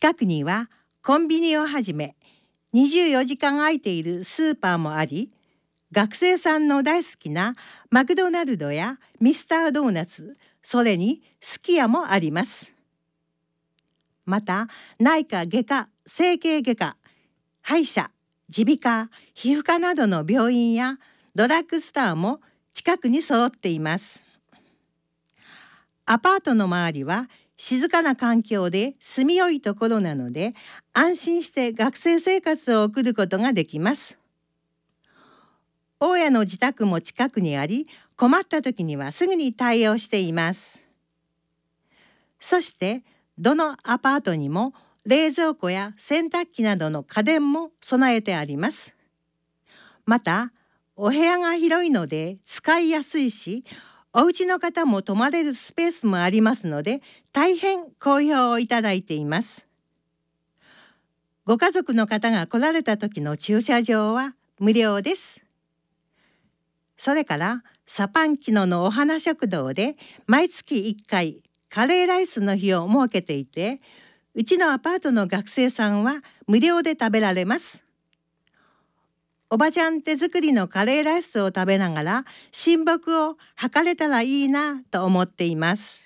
近くにはコンビニをはじめ24時間空いているスーパーもあり、学生さんの大好きなマクドナルドやミスタードーナツ、それにすき家もあります。また内科外科、整形外科、歯医者、耳鼻科、皮膚科などの病院やドラッグストアも近くに揃っています。アパートの周りは静かな環境で住みよいところなので、安心して学生生活を送ることができます。大家の自宅も近くにあり、困った時にはすぐに対応しています。そしてどのアパートにも冷蔵庫や洗濯機などの家電も備えてあります。またお部屋が広いので使いやすいし、お家の方も泊まれるスペースもありますので、大変好評をいただいています。ご家族の方が来られた時の駐車場は無料です。それからサパンキノのお花食堂で毎月1回カレーライスの日を設けていて、うちのアパートの学生さんは無料で食べられます。おばちゃん手作りのカレーライスを食べながら親睦を図れたらいいなと思っています。